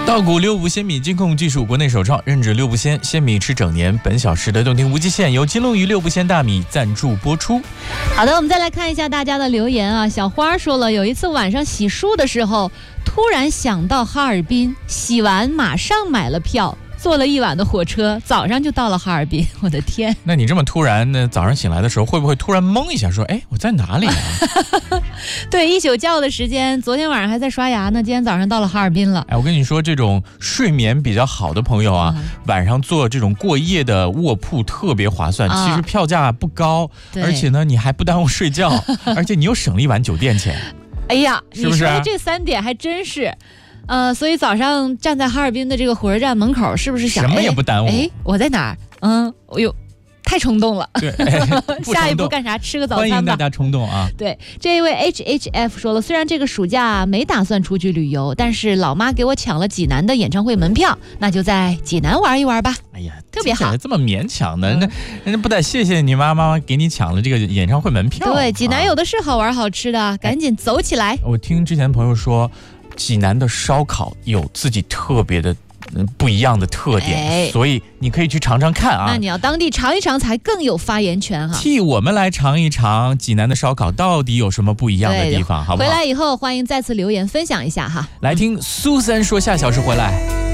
稻谷六步鲜米金控技术国内首创，任指六步鲜，鲜米吃整年。本小时的动听无极限由金龙鱼六步鲜大米赞助播出。 好的，我们再来看一下大家的留言啊。小花说了，有一次晚上洗漱的时候，突然想到哈尔滨，洗完马上买了票。坐了一晚的火车，早上就到了哈尔滨。我的天！ 那你这么突然呢？早上醒来的时候，会不会突然懵一下，说：“哎，我在哪里啊？” 对，一宿觉的时间，昨天晚上还在刷牙呢，今天早上到了哈尔滨了。 哎，我跟你说，这种睡眠比较好的朋友啊，晚上坐这种过夜的卧铺特别划算。其实票价不高，而且呢，你还不耽误睡觉，而且你又省了一晚酒店钱。 哎呀， 是不是？ 你说的这3点还真是。所以早上站在哈尔滨的这个火车站门口，是不是想什么也不耽误？ 哎，我在哪儿？哎呦，太冲动了。 对， 下一步干啥？吃个早餐吧。 欢迎大家冲动啊！ 对，这一位 HHF 说了，虽然这个暑假没打算出去旅游，但是老妈给我抢了济南的演唱会门票，那就在济南玩一玩吧。 哎呀， 特别好， 这么勉强的，人家不得谢谢你妈妈给你抢了这个演唱会门票。 对，济南有的是好玩好吃的，赶紧走起来。 我听之前朋友说，济南的烧烤有自己特别的不一样的特点，所以你可以去尝尝看啊。 那你要当地尝一尝才更有发言权哈。 替我们来尝一尝济南的烧烤到底有什么不一样的地方，好不好？ 回来以后欢迎再次留言分享一下哈。 来听苏三说，下小时回来。